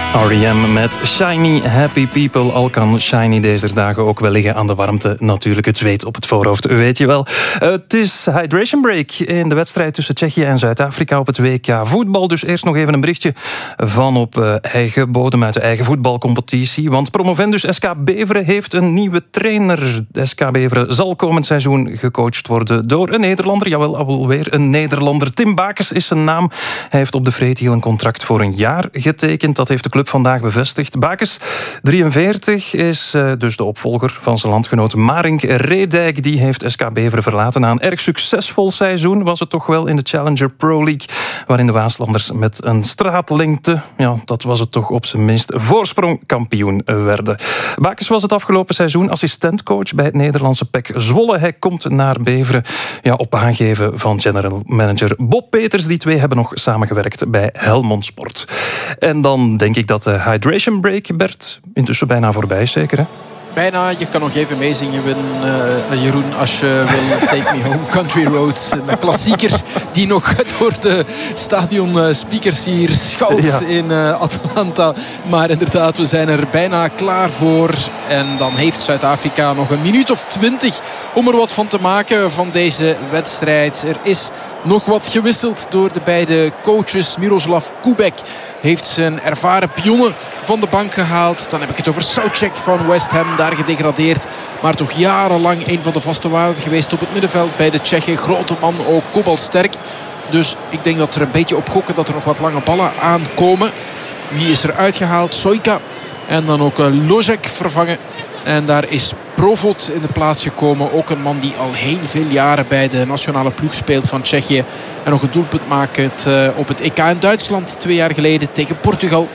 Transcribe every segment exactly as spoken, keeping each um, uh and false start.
R E M met Shiny Happy People. Al kan Shiny deze dagen ook wel liggen aan de warmte. Natuurlijk het zweet op het voorhoofd, weet je wel. Uh, het is hydration break in de wedstrijd tussen Tsjechië en Zuid-Afrika op het W K voetbal. Dus eerst nog even een berichtje van op uh, eigen bodem uit de eigen voetbalcompetitie. Want promovendus S K Beveren heeft een nieuwe trainer. S K Beveren zal komend seizoen gecoacht worden door een Nederlander. Jawel, alweer een Nederlander. Tim Bakes is zijn naam. Hij heeft op de Vreethiel een contract voor een jaar getekend. Dat heeft de club vandaag bevestigd. Bakes, drieënveertig, is uh, dus de opvolger van zijn landgenoot Marink Redijk. Die heeft S K Beveren verlaten na een erg succesvol seizoen. Was het toch wel in de Challenger Pro League, waarin de Waaslanders met een straatlengte, ja, dat was het toch op zijn minst, voorsprong kampioen werden. Bakes was het afgelopen seizoen assistentcoach bij het Nederlandse P E C Zwolle. Hij komt naar Beveren, ja, op aangeven van general manager Bob Peters. Die twee hebben nog samengewerkt bij Helmond Sport. En dan denk ik dat de hydration break, Bert, intussen bijna voorbij is, zeker, hè? Bijna, je kan nog even meezingen, uh, Jeroen, als je wil. Take Me Home, Country Road. Een klassieker die nog door de stadion speakers hier schalt, ja, in uh, Atlanta. Maar inderdaad, we zijn er bijna klaar voor. En dan heeft Zuid-Afrika nog een minuut of twintig om er wat van te maken van deze wedstrijd. Er is nog wat gewisseld door de beide coaches. Miroslav Kubek heeft zijn ervaren pionnen van de bank gehaald. Dan heb ik het over Souček van West Ham, daar gedegradeerd. Maar toch jarenlang een van de vaste waarden geweest op het middenveld bij de Tsjechen. Grote man, ook kopbalsterk. Dus ik denk dat er een beetje op gokken dat er nog wat lange ballen aankomen. Wie is er uitgehaald? Sojka. En dan ook Lozek vervangen. En daar is Provod in de plaats gekomen. Ook een man die al heel veel jaren bij de nationale ploeg speelt van Tsjechië. En nog een doelpunt maakt op het E K in Duitsland twee jaar geleden tegen Portugal.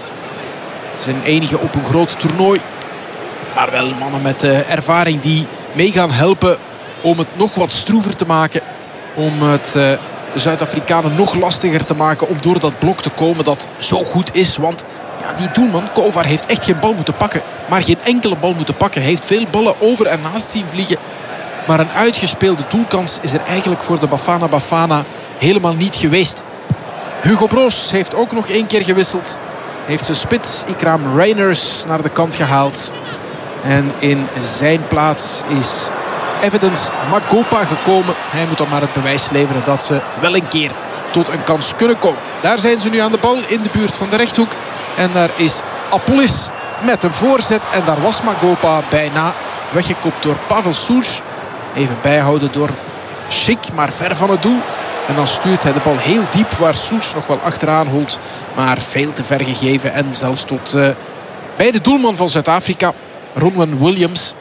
Zijn enige op een groot toernooi. Maar wel mannen met ervaring die mee gaan helpen om het nog wat stroever te maken. Om het de Zuid-Afrikanen nog lastiger te maken om door dat blok te komen dat zo goed is. Want ja, die doelman, Kovar, heeft echt geen bal moeten pakken. Maar geen enkele bal moeten pakken. Hij heeft veel ballen over en naast zien vliegen. Maar een uitgespeelde doelkans is er eigenlijk voor de Bafana Bafana helemaal niet geweest. Hugo Broos heeft ook nog één keer gewisseld. Heeft zijn spits Ikram Reiners naar de kant gehaald. En in zijn plaats is Evidence Magopa gekomen. Hij moet dan maar het bewijs leveren dat ze wel een keer tot een kans kunnen komen. Daar zijn ze nu aan de bal in de buurt van de rechthoek. En daar is Apollis met een voorzet. En daar was Magopa bijna weggekopt door Pavel Sulj. Even bijhouden door Schick, maar ver van het doel. En dan stuurt hij de bal heel diep, waar Sulj nog wel achteraan holt. Maar veel te ver gegeven. En zelfs tot uh, bij de doelman van Zuid-Afrika, Ronwen Williams.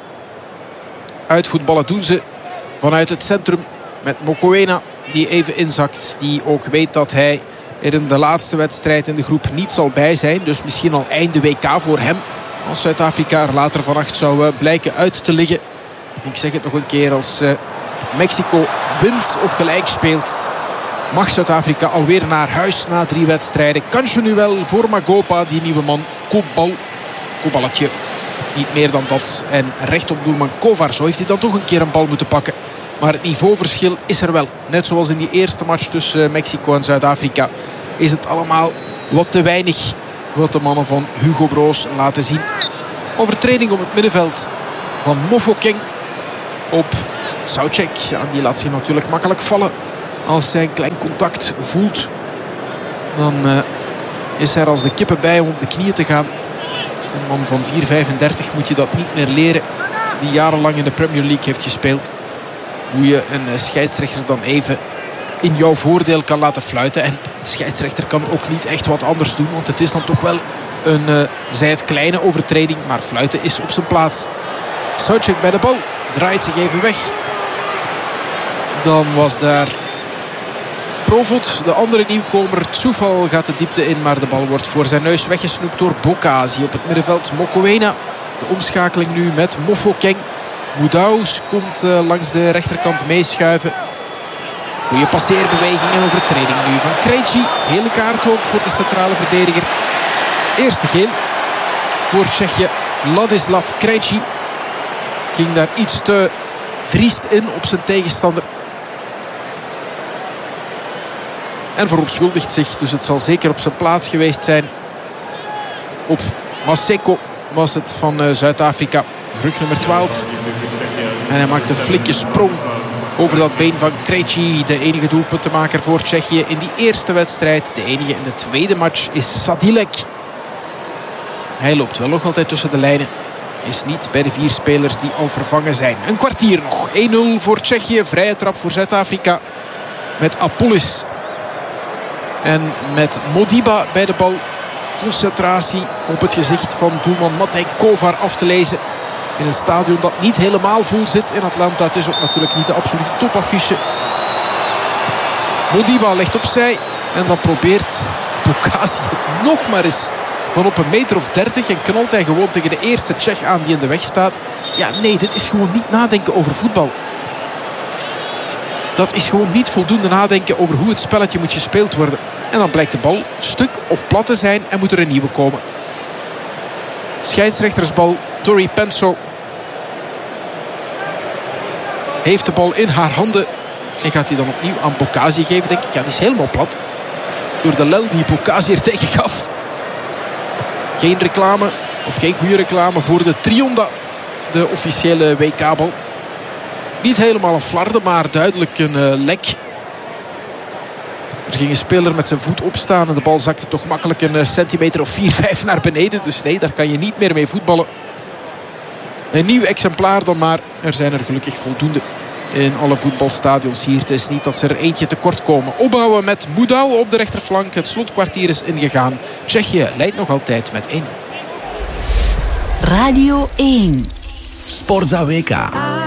Uitvoetballen doen ze vanuit het centrum met Mokoena, die even inzakt. Die ook weet dat hij er in de laatste wedstrijd in de groep niet zal bij zijn. Dus misschien al einde W K voor hem. Als Zuid-Afrika er later vannacht zou blijken uit te liggen. Ik zeg het nog een keer, als uh, Mexico wint of gelijk speelt, mag Zuid-Afrika alweer naar huis na drie wedstrijden. Kansje nu wel voor Magopa, die nieuwe man. Kopbal, kopballetje. Niet meer dan dat. En recht op doelman Kovar. Zo heeft hij dan toch een keer een bal moeten pakken. Maar het niveauverschil is er wel. Net zoals in die eerste match tussen Mexico en Zuid-Afrika is het allemaal wat te weinig wat de mannen van Hugo Broos laten zien. Overtreding op het middenveld van Mofokeng op Souček. Ja, die laat zich natuurlijk makkelijk vallen. Als hij een klein contact voelt, dan uh, is er als de kippen bij om op de knieën te gaan. Een man van vier vijfendertig moet je dat niet meer leren. Die jarenlang in de Premier League heeft gespeeld. Hoe je een scheidsrechter dan even in jouw voordeel kan laten fluiten. En de scheidsrechter kan ook niet echt wat anders doen. Want het is dan toch wel een, uh, zij het kleine overtreding. Maar fluiten is op zijn plaats. Souček bij de bal. Draait zich even weg. Dan was daar Provod, de andere nieuwkomer. Tsoefal gaat de diepte in, maar de bal wordt voor zijn neus weggesnoept door Bokazi. Op het middenveld Mokoena. De omschakeling nu met Mofokeng. Moedous komt uh, langs de rechterkant meeschuiven. Goeie passeerbeweging en overtreding nu van Krejci. Gele kaart ook voor de centrale verdediger. Eerste geel voor Tsjechië. Ladislav Krejci ging daar iets te driest in op zijn tegenstander. En verontschuldigt zich. Dus het zal zeker op zijn plaats geweest zijn op Maseko was het van uh, Zuid-Afrika. Rug nummer twaalf. En hij maakt een flinke sprong over dat been van Krejci. De enige doelpuntenmaker voor Tsjechië in die eerste wedstrijd. De enige in de tweede match is Sadilek. Hij loopt wel nog altijd tussen de lijnen. Is niet bij de vier spelers die al vervangen zijn. Een kwartier nog. één nul voor Tsjechië. Vrije trap voor Zuid-Afrika. Met Apolis. En met Modiba bij de bal. Concentratie op het gezicht van doelman Matej Kovar af te lezen. In een stadion dat niet helemaal vol zit in Atlanta. Het is ook natuurlijk niet de absolute topaffiche. Modiba legt opzij. En dan probeert Bukasi het nog maar eens van op een meter of dertig. En knalt hij gewoon tegen de eerste Tsjech aan die in de weg staat. Ja, nee, dit is gewoon niet nadenken over voetbal. Dat is gewoon niet voldoende nadenken over hoe het spelletje moet gespeeld worden. En dan blijkt de bal stuk of plat te zijn en moet er een nieuwe komen. Scheidsrechtersbal, Tori Penso heeft de bal in haar handen. En gaat hij dan opnieuw aan Bukasi geven, denk ik. Ja, die is helemaal plat. Door de lel die Bukasi er tegen gaf. Geen reclame, of geen goede reclame voor de Trionda. De officiële W K-bal. Niet helemaal een flarde, maar duidelijk een uh, lek. Er ging een speler met zijn voet opstaan en de bal zakte toch makkelijk een centimeter of vier, vijf naar beneden. Dus nee, daar kan je niet meer mee voetballen. Een nieuw exemplaar dan maar. Er zijn er gelukkig voldoende in alle voetbalstadions hier. Het is niet dat ze er eentje tekort komen. Opbouwen met Moedau op de rechterflank. Het slotkwartier is ingegaan. Tsjechië leidt nog altijd met één nul. Radio één. Sportza W K.